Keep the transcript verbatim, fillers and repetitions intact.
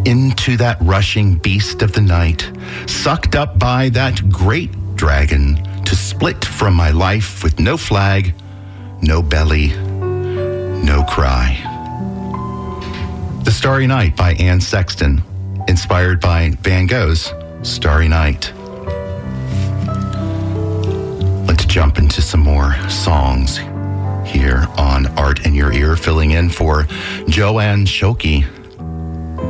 into that rushing beast of the night, sucked up by that great dragon to split from my life with no flag, no belly, no cry. The Starry Night by Anne Sexton, inspired by Van Gogh's Starry Night. Let's jump into some more songs here on Art in Your Ear, filling in for Joanne Schoke